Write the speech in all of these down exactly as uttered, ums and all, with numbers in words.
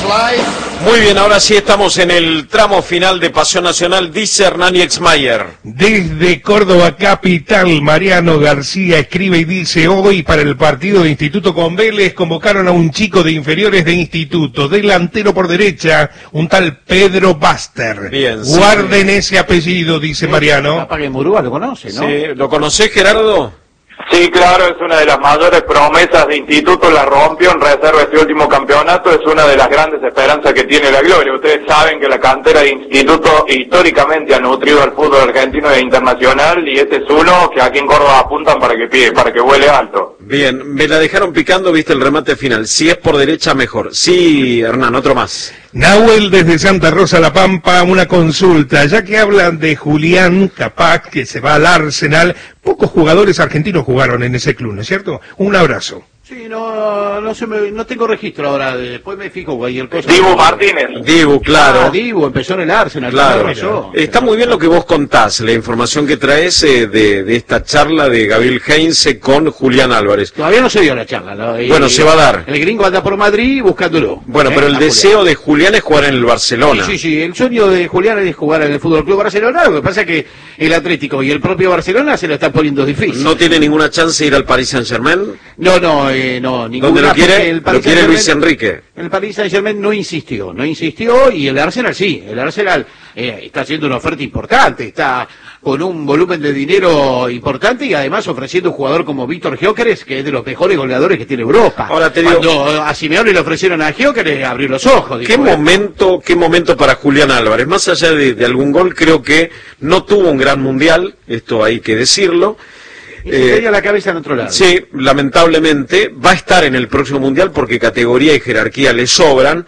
Muy bien, ahora sí estamos en el tramo final de Pasión Nacional, dice Hernán Exmayer. Desde Córdoba capital, Mariano García escribe y dice: hoy para el partido de Instituto con Vélez convocaron a un chico de inferiores de Instituto, delantero por derecha, un tal Pedro Baster. Bien, guarden sí. ese apellido, dice Mariano. Capaz que Murúa lo conoce, ¿no? Sí, ¿lo conocés, Gerardo? Sí, claro, es una de las mayores promesas de Instituto, la rompió en reserva este último campeonato, es una de las grandes esperanzas que tiene la Gloria. Ustedes saben que la cantera de Instituto históricamente ha nutrido al fútbol argentino e internacional, y este es uno que aquí en Córdoba apuntan para que pide, para que vuele alto. Bien, me la dejaron picando, viste el remate final. Si es por derecha, mejor. Sí, Hernán, otro más. Nahuel desde Santa Rosa La Pampa, una consulta, ya que hablan de Julián Capaz, que se va al Arsenal, pocos jugadores argentinos jugaron en ese club, ¿no es cierto? Un abrazo. Sí, no, no, se me, no tengo registro ahora, después me fijo cualquier cosa. Dibu Martínez. Dibu, claro. Ah, Dibu, empezó en el Arsenal, Claro, claro. Yo. Está muy bien lo que vos contás, la información que traes eh, de, de esta charla de Gabriel Heinze con Julián Álvarez. Todavía no se dio la charla, ¿no? Y, Bueno, se va a dar. El gringo anda por Madrid buscándolo. Bueno, ¿eh? pero el A deseo Julián. de Julián es jugar en el Barcelona. Sí, sí, sí, el sueño de Julián es jugar en el Fútbol Club Barcelona, lo que pasa es que el Atlético y el propio Barcelona se lo están poniendo difícil. ¿No tiene ninguna chance de ir al Paris Saint-Germain? No, no, eh, no, ninguna. ¿Dónde lo quiere? El Lo Paris quiere Luis Saint-Germain- Enrique. El Paris Saint-Germain no insistió, no insistió, y el Arsenal sí, el Arsenal eh, está haciendo una oferta importante, está con un volumen de dinero importante y además ofreciendo un jugador como Víctor Gyökeres, que es de los mejores goleadores que tiene Europa. Ahora te digo- Cuando a Simeone le ofrecieron a Gyökeres, abrió los ojos. ¿Qué dijo, bueno, momento, qué momento para Julián Álvarez? Más allá de, de algún gol, creo que no tuvo un gran mundial, esto hay que decirlo. y se Eh, tenía la cabeza en otro lado. Sí, lamentablemente va a estar en el próximo mundial porque categoría y jerarquía le sobran.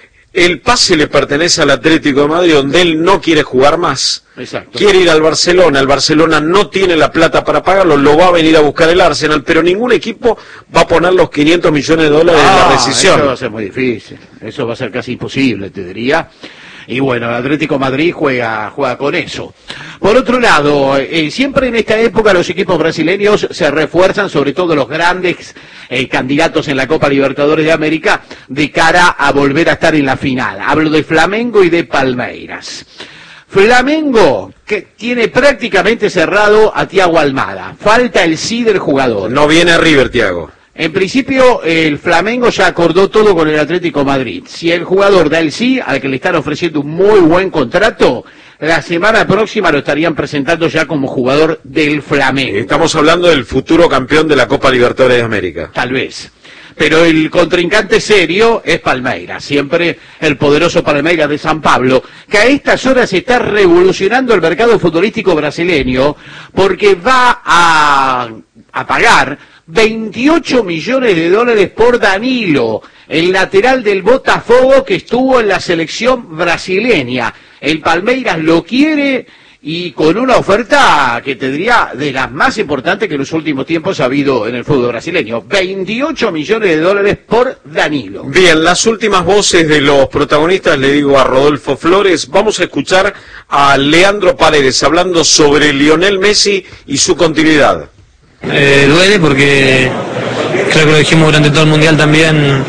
El pase le pertenece al Atlético de Madrid, donde él no quiere jugar más. Exacto. Quiere ir al Barcelona, el Barcelona no tiene la plata para pagarlo, lo va a venir a buscar el Arsenal, pero ningún equipo va a poner los quinientos millones de dólares Ah, en la rescisión. Eso va a ser muy difícil, eso va a ser casi imposible, te diría. Y bueno, el Atlético de Madrid juega, juega con eso. Por otro lado, eh, siempre en esta época los equipos brasileños se refuerzan, sobre todo los grandes eh, candidatos en la Copa Libertadores de América, de cara a volver a estar en la final. Hablo de Flamengo y de Palmeiras. Flamengo, que tiene prácticamente cerrado a Thiago Almada. Falta el sí del jugador. No viene River, Thiago. En principio, el Flamengo ya acordó todo con el Atlético de Madrid. Si el jugador da el sí, al que le están ofreciendo un muy buen contrato, la semana próxima lo estarían presentando ya como jugador del Flamengo. Estamos hablando del futuro campeón de la Copa Libertadores de América. Tal vez. Pero el contrincante serio es Palmeiras, siempre el poderoso Palmeiras de San Pablo, que a estas horas está revolucionando el mercado futbolístico brasileño, porque va a, a pagar veintiocho millones de dólares por Danilo, el lateral del Botafogo que estuvo en la selección brasileña. El Palmeiras lo quiere y con una oferta que te diría de las más importantes que en los últimos tiempos ha habido en el fútbol brasileño. veintiocho millones de dólares por Danilo. Bien, las últimas voces de los protagonistas, le digo a Rodolfo Flores, vamos a escuchar a Leandro Paredes hablando sobre Lionel Messi y su continuidad. Eh, duele porque creo que lo dijimos durante todo el Mundial también,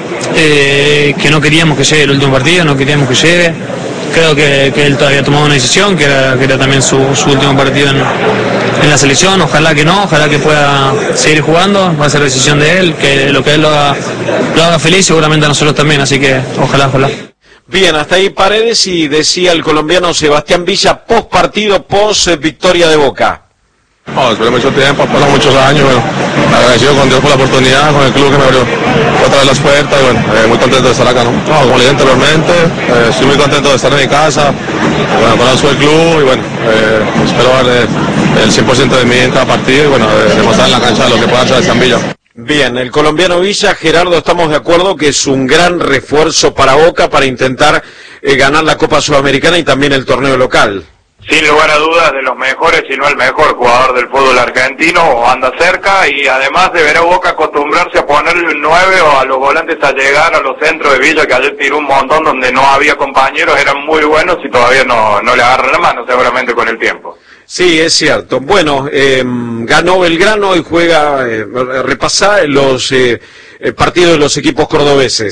eh, que no queríamos que llegue el último partido, no queríamos que llegue. Creo que, que él todavía tomaba una decisión, que era, que era también su, su último partido en, en la selección. Ojalá que no, ojalá que pueda seguir jugando, va a ser decisión de él, que lo que él lo haga, lo haga feliz, seguramente a nosotros también, así que ojalá, ojalá. Bien, hasta ahí Paredes, y decía el colombiano Sebastián Villa, post partido, post victoria de Boca. No, después de mucho tiempo, han pasado muchos años, bueno, agradecido con Dios por la oportunidad, con el club que me abrió otra vez las puertas, y bueno, eh, muy contento de estar acá, ¿no? No, como le dije anteriormente, eh, estoy muy contento de estar en mi casa, bueno, conozco el club y bueno, eh, espero darle el cien por ciento de mí en cada partido y bueno, eh, demostrar en la cancha lo que pueda hacer el Villa. Bien, el colombiano Villa, Gerardo, estamos de acuerdo que es un gran refuerzo para Boca para intentar eh, ganar la Copa Sudamericana y también el torneo local. Sin lugar a dudas, de los mejores, si no el mejor jugador del fútbol argentino, o anda cerca, y además deberá Boca acostumbrarse a ponerle un nueve o a los volantes a llegar a los centros de Villa, que ayer tiró un montón donde no había compañeros, eran muy buenos y todavía no, no le agarran la mano, seguramente con el tiempo. Sí, es cierto. Bueno, eh, ganó Belgrano y juega, eh, repasá los eh, partidos de los equipos cordobeses.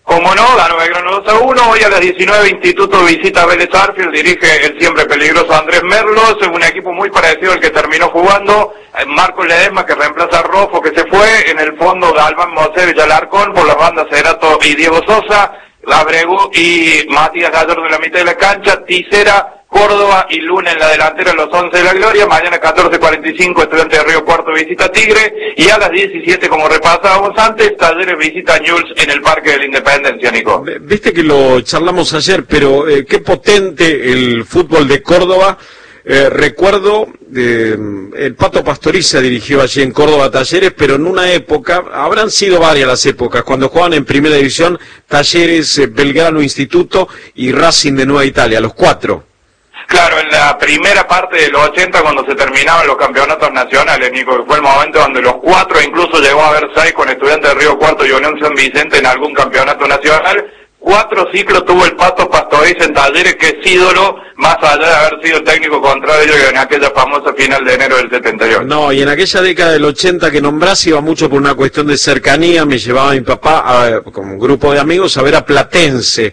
Como no, ganó Belgrano dos a uno, hoy a las diecinueve Instituto visita a Vélez Sarsfield, dirige el siempre peligroso Andrés Merlos, es un equipo muy parecido al que terminó jugando, Marcos Ledesma que reemplaza a Rofo que se fue, en el fondo Galván Mosevich Alarcón, por las bandas Cerato y Diego Sosa, Abregu y Matías Gallardo en la mitad de la cancha, Tisera, Córdoba y Luna en la delantera, los once de la gloria. Mañana catorce cuarenta y cinco Estudiantes de Río Cuarto visita Tigre, y a las diecisiete, como repasábamos antes, Talleres visita Newell's en el Parque de la Independencia, Nico. Viste que lo charlamos ayer, pero eh, qué potente el fútbol de Córdoba. Eh, recuerdo, eh, el Pato Pastoriza dirigió allí en Córdoba Talleres, pero en una época, habrán sido varias las épocas, cuando jugaban en Primera División Talleres, eh, Belgrano Instituto y Racing de Nueva Italia, los cuatro. Claro, en la primera parte de los ochenta, cuando se terminaban los campeonatos nacionales, Nico, que fue el momento donde los cuatro, incluso llegó a haber seis con Estudiantes de Río Cuarto y Unión San Vicente en algún campeonato nacional. Cuatro ciclos tuvo el Pato Pastoriza en Talleres, que es ídolo, más allá de haber sido técnico contra ellos en aquella famosa final de enero del setenta y ocho. No, y en aquella década del ochenta que nombrás iba mucho por una cuestión de cercanía, me llevaba mi papá a, con un grupo de amigos a ver a Platense,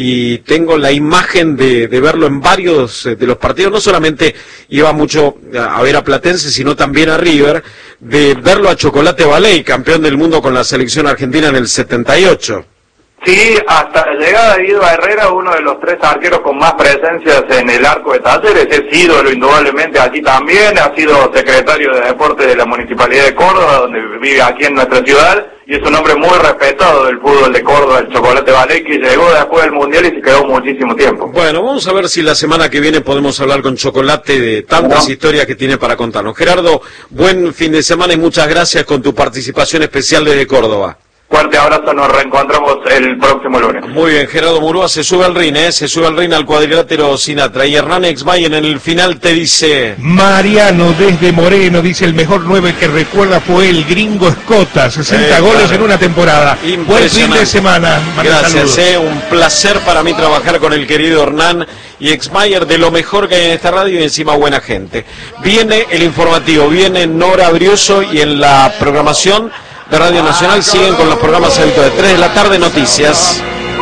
y tengo la imagen de, de verlo en varios de los partidos, no solamente iba mucho a ver a Platense, sino también a River, de verlo a Chocolate Baley, campeón del mundo con la selección argentina en el setenta y ocho. Sí, hasta la llegada de Guido Herrera, uno de los tres arqueros con más presencias en el arco de Talleres, es ídolo indudablemente allí también, ha sido secretario de Deportes de la Municipalidad de Córdoba, donde vive aquí en nuestra ciudad, y es un hombre muy respetado del fútbol de Córdoba, el Chocolate Baley, que llegó después del Mundial y se quedó muchísimo tiempo. Bueno, vamos a ver si la semana que viene podemos hablar con Chocolate de tantas no. historias que tiene para contarnos. Gerardo, buen fin de semana y muchas gracias con tu participación especial desde Córdoba. Fuerte abrazo, nos reencontramos el próximo lunes. Muy bien, Gerardo Murúa se sube al ring, ¿eh? Se sube al ring al cuadrilátero Sinatra. Y Hernán Exmayen en el final te dice... Mariano desde Moreno dice: el mejor nueve que recuerda fue el gringo Escota, sesenta eh, goles claro. en una temporada. Buen fin de semana. Gracias, eh, un placer para mí trabajar con el querido Hernán y Exmayer, de lo mejor que hay en esta radio y encima buena gente. Viene el informativo, viene Nora Brioso y en la programación de Radio Nacional siguen con los programas habituales. tres de la tarde, noticias.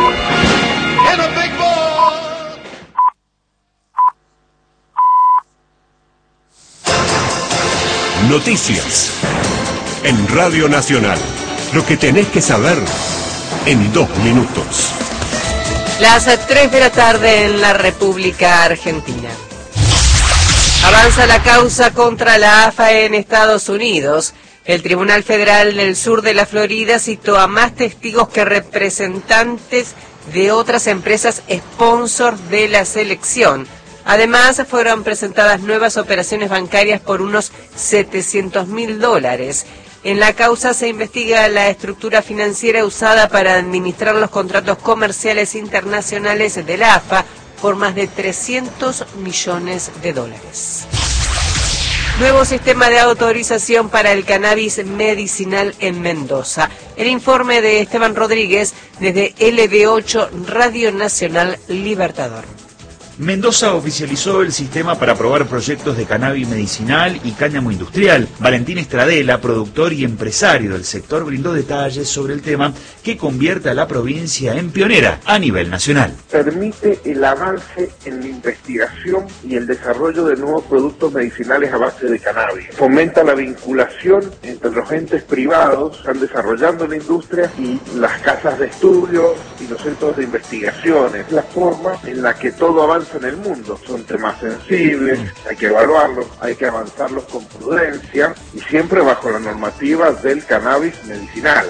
Noticias en Radio Nacional. Lo que tenés que saber en dos minutos. Las tres de la tarde en la República Argentina. Avanza la causa contra la A F A en Estados Unidos. El Tribunal Federal del Sur de la Florida citó a más testigos que representantes de otras empresas sponsor de la selección. Además, fueron presentadas nuevas operaciones bancarias por unos setecientos mil dólares. En la causa se investiga la estructura financiera usada para administrar los contratos comerciales internacionales de la A F A por más de trescientos millones de dólares. Nuevo sistema de autorización para el cannabis medicinal en Mendoza. El informe de Esteban Rodríguez desde L B ocho Radio Nacional Libertador. Mendoza oficializó el sistema para aprobar proyectos de cannabis medicinal y cáñamo industrial. Valentín Estradela, productor y empresario del sector, brindó detalles sobre el tema que convierte a la provincia en pionera a nivel nacional. Permite el avance en la investigación y el desarrollo de nuevos productos medicinales a base de cannabis. Fomenta la vinculación entre los entes privados que están desarrollando la industria y las casas de estudios y los centros de investigación. Es la forma en la que todo avanza en el mundo. Son temas sensibles, hay que evaluarlos, hay que avanzarlos con prudencia y siempre bajo la normativa del cannabis medicinal.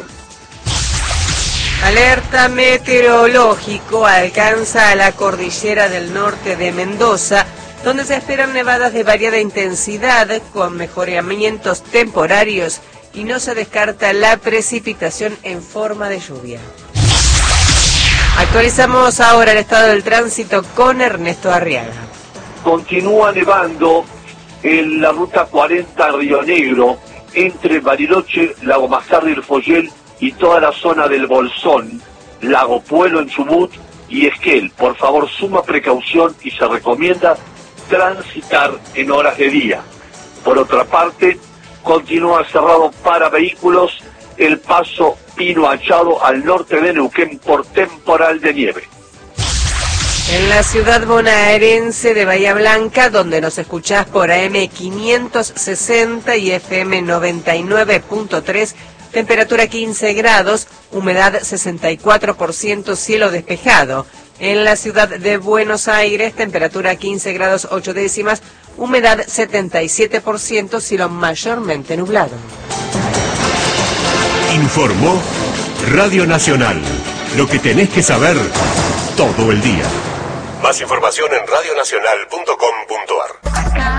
Alerta meteorológico alcanza a la cordillera del norte de Mendoza, donde se esperan nevadas de variada intensidad con mejoramientos temporarios y no se descarta la precipitación en forma de lluvia. Actualizamos ahora el estado del tránsito con Ernesto Arriaga. Continúa nevando en la ruta cuarenta Río Negro, entre Bariloche, Lago Mazarri, El Follel y toda la zona del Bolsón, Lago Puelo en Chubut y Esquel. Por favor, suma precaución y se recomienda transitar en horas de día. Por otra parte, continúa cerrado para vehículos el paso pino hallado al norte de Neuquén por temporal de nieve. En la ciudad bonaerense de Bahía Blanca, donde nos escuchás por A M quinientos sesenta y F M noventa y nueve punto tres, temperatura quince grados, humedad sesenta y cuatro por ciento, cielo despejado. En la ciudad de Buenos Aires, temperatura quince grados ocho décimas, humedad setenta y siete por ciento, cielo mayormente nublado. Informó Radio Nacional. Lo que tenés que saber todo el día. Más información en radionacional punto com punto ar.